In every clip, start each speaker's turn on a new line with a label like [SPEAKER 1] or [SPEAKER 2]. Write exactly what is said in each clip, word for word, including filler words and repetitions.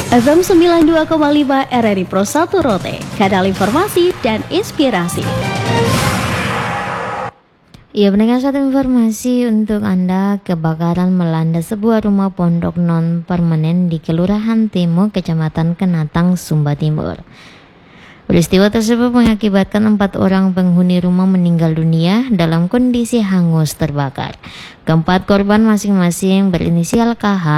[SPEAKER 1] F M sembilan puluh dua koma lima R R I Pro satu Rote, kanal informasi dan inspirasi.
[SPEAKER 2] Ya, pendengar, satu informasi untuk Anda. Kebakaran melanda sebuah rumah pondok non permanen di Kelurahan Timur, Kecamatan Kenatang, Sumba Timur. Peristiwa tersebut mengakibatkan empat orang penghuni rumah meninggal dunia dalam kondisi hangus terbakar. Keempat korban masing-masing berinisial K H,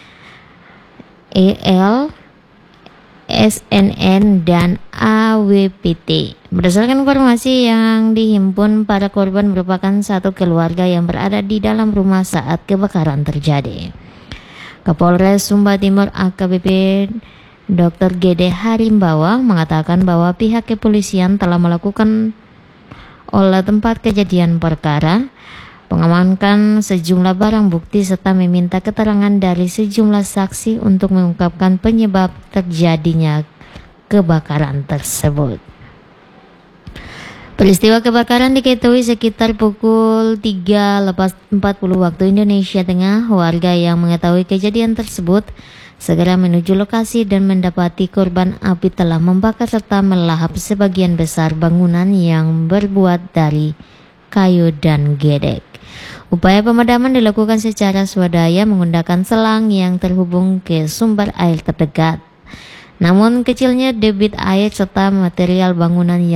[SPEAKER 2] E L, S N N, dan A W P T. Berdasarkan informasi yang dihimpun, para korban merupakan satu keluarga yang berada di dalam rumah saat kebakaran terjadi. Kapolres Sumba Timur A K B P Doktor G D Harimbawa mengatakan bahwa pihak kepolisian telah melakukan olah tempat kejadian perkara, mengamankan sejumlah barang bukti serta meminta keterangan dari sejumlah saksi untuk mengungkapkan penyebab terjadinya kebakaran tersebut. Peristiwa kebakaran diketahui sekitar pukul tiga lewat empat puluh waktu Indonesia Tengah. Warga yang mengetahui kejadian tersebut segera menuju lokasi dan mendapati korban api telah membakar serta melahap sebagian besar bangunan yang berbuat dari kayu dan gedek. Upaya pemadaman dilakukan secara swadaya menggunakan selang yang terhubung ke sumber air terdekat. Namun kecilnya debit air serta material bangunan yang